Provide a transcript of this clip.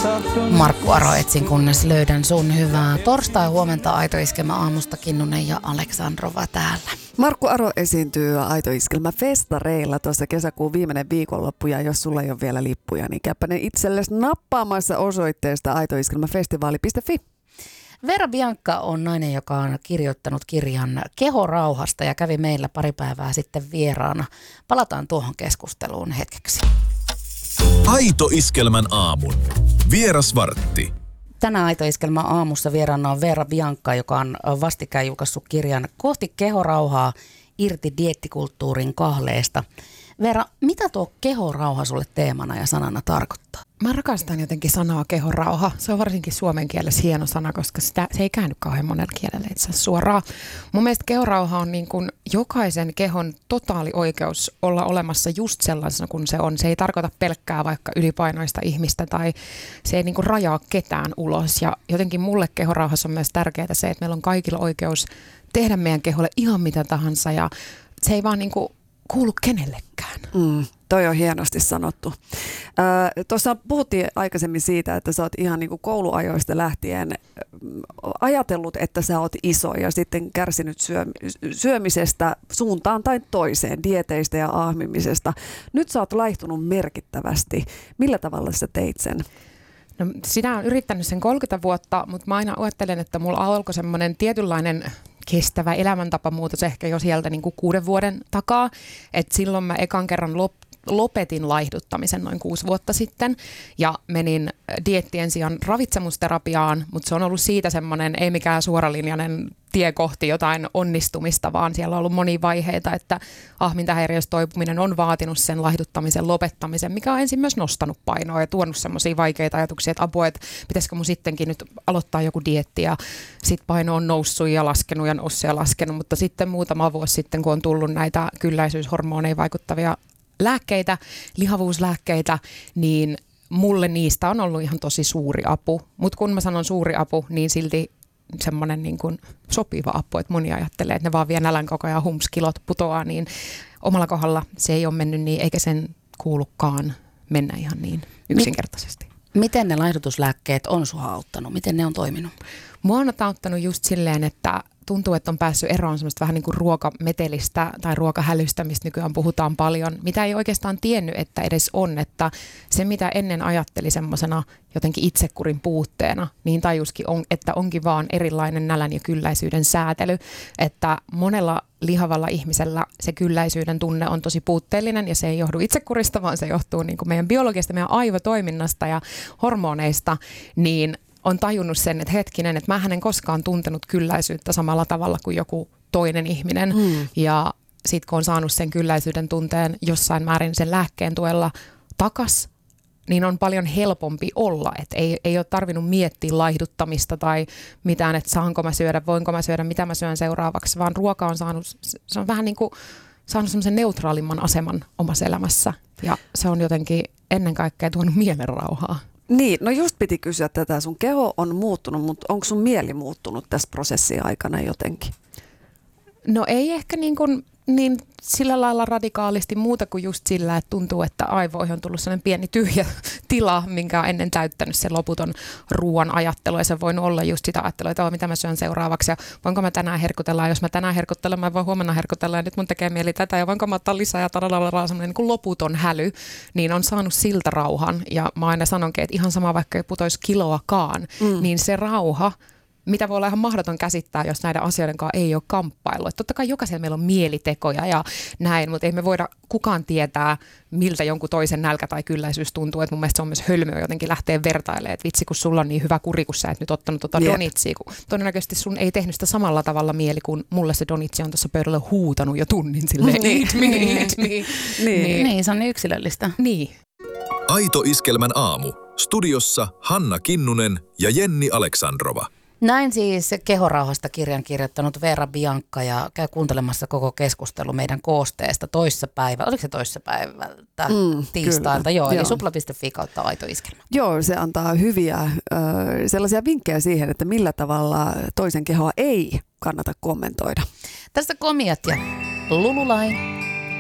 Markku Aro etsin, kunnes löydän sun. Hyvää torstai-huomenta. Aito Iskelmä aamusta, Kinnunen ja Aleksandrova täällä. Markku Aro esiintyy Aito Iskelmä festareilla tuossa kesäkuun viimeinen viikonloppu, ja jos sulla ei ole vielä lippuja, niin käypä ne itsellesi nappaamassa osoitteesta aitoiskelmäfestivaali.fi. Vera Bianca on nainen, joka on kirjoittanut kirjan kehorauhasta ja kävi meillä pari päivää sitten vieraana. Palataan tuohon keskusteluun hetkeksi. Aito Iskelmän aamun. Vierasvartti. Tänään Aito Iskelmän aamussa vieraana on Vera Bianca, joka on vastikään julkaissut kirjan Kohti kehorauhaa irti dieettikulttuurin kahleesta. Vera, mitä tuo kehorauha sulle teemana ja sanana tarkoittaa? Mä rakastan jotenkin sanaa kehorauha. Se on varsinkin suomen kielessä hieno sana, koska se ei käänny kauhean monella kielellä itse asiassa suoraan. Mun mielestä kehorauha on niin kuin jokaisen kehon totaali oikeus olla olemassa just sellaisena kuin se on. Se ei tarkoita pelkkää vaikka ylipainoista ihmistä tai se ei niin kuin rajaa ketään ulos. Ja jotenkin mulle kehorauhassa on myös tärkeää se, että meillä on kaikilla oikeus tehdä meidän keholle ihan mitä tahansa ja se ei vaan niin kuin kuulu kenellekään. Toi on hienosti sanottu. Tuossa puhuttiin aikaisemmin siitä, että sä oot ihan niin kuin kouluajoista lähtien ajatellut, että sä oot iso ja sitten kärsinyt syömisestä suuntaan tai toiseen, dieteistä ja aahmimisesta. Nyt sä oot laihtunut merkittävästi. Millä tavalla sä teit sen? No, sitä on yrittänyt sen 30 vuotta, mutta mä aina ajattelen, että mulla alkoi semmoinen tietynlainen kestävä elämäntapamuutos ehkä jo sieltä niin kuin 6 vuoden takaa. Et silloin mä ekan kerran lopetin laihduttamisen noin 6 vuotta sitten ja menin dieettien sijaan ravitsemusterapiaan, mutta se on ollut siitä semmoinen ei mikään suoralinjainen tie kohti jotain onnistumista, vaan siellä on ollut monia vaiheita, että ahmintahäiriöstä toipuminen on vaatinut sen laihduttamisen lopettamisen, mikä on ensin myös nostanut painoa ja tuonut semmoisia vaikeita ajatuksia, että apua, että pitäisikö mun sittenkin nyt aloittaa joku dieetti ja sitten paino on noussut ja laskenut ja noussut ja laskenut, mutta sitten muutama vuosi sitten, kun on tullut näitä kylläisyyshormoneihin vaikuttavia lääkkeitä, lihavuuslääkkeitä, niin mulle niistä on ollut ihan tosi suuri apu. Mutta kun mä sanon suuri apu, niin silti semmoinen niin kuin sopiva apu, että moni ajattelee, että ne vaan vie nälän koko ajan humskilot putoaa, niin omalla kohdalla se ei ole mennyt niin, eikä sen kuulukaan mennä ihan niin yksinkertaisesti. Miten ne laihdutuslääkkeet on sua auttanut? Miten ne on toiminut? Mua on auttanut just silleen, että tuntuu, että on päässyt eroon semmoista vähän niin kuin ruokametelistä tai ruokahälystä, mistä nykyään puhutaan paljon, mitä ei oikeastaan tiennyt, että edes on, että se mitä ennen ajatteli semmoisena jotenkin itsekurin puutteena, niin tajuskin, että onkin vaan erilainen nälän ja kylläisyyden säätely, että monella lihavalla ihmisellä se kylläisyyden tunne on tosi puutteellinen ja se ei johdu itsekurista, vaan se johtuu niin kuin meidän biologiasta, meidän aivotoiminnasta ja hormoneista, niin on tajunnut sen, että hetkinen, että mä en koskaan tuntenut kylläisyyttä samalla tavalla kuin joku toinen ihminen. Ja sit kun on saanut sen kylläisyyden tunteen jossain määrin sen lääkkeen tuella takas, niin on paljon helpompi olla. Että ei ole tarvinnut miettiä laihduttamista tai mitään, että saanko mä syödä, voinko mä syödä, mitä mä syön seuraavaksi, vaan ruoka on saanut, se on vähän niin kuin saanut semmoisen neutraalimman aseman omassa elämässä. Ja se on jotenkin ennen kaikkea tuonut mielenrauhaa. Niin, no just piti kysyä tätä. Sun keho on muuttunut, mutta onko sun mieli muuttunut tässä prosessin aikana jotenkin? No ei ehkä niin sillä lailla radikaalisti muuta kuin just sillä, että tuntuu, että aivoihin on tullut sellainen pieni tyhjä tila, minkä on ennen täyttänyt se loputon ruoan ajattelu. Ja se on voinut olla just sitä ajattelua, että mitä mä syön seuraavaksi ja voinko mä tänään herkutella. Ja jos mä tänään herkuttelen, mä voin huomenna herkutella ja nyt mun tekee mieli tätä. Ja voinko mä ottaa lisää ja taralala sellainen niin kuin loputon häly, niin on saanut siltä rauhan. Ja mä aina sanonkin, että ihan sama vaikka ei putoisi kiloakaan, niin se rauha, mitä voi olla ihan mahdoton käsittää, jos näiden asioiden kanssa ei ole kamppailu. Että totta kai jokaisella meillä on mielitekoja ja näin, mutta ei me voida kukaan tietää, miltä jonkun toisen nälkä tai kylläisyys tuntuu. Että mun mielestä se on myös hölmöä jotenkin lähteä vertailemaan, että vitsi, kun sulla on niin hyvä kuri, kun sä et nyt ottanut donitsia. Kun todennäköisesti sun ei tehnyt sitä samalla tavalla mieli, kun mulle se donitsi on tuossa pöydällä huutanut jo tunnin silleen, eat me. Niin, se on niin yksilöllistä. Niin. Aito Iskelmän aamu. Studiossa Hanna Kinnunen ja Jenni Aleksandrova. Näin siis kehorauhasta kirjan kirjoittanut Vera Bianca ja käy kuuntelemassa koko keskustelu meidän koosteesta toissapäivältä. Oliko se toissapäivältä tiistailta? Joo, eli supla.fi kautta Aito Iskelmä. Joo, se antaa hyviä sellaisia vinkkejä siihen, että millä tavalla toisen kehoa ei kannata kommentoida. Tästä komiat ja Lululain.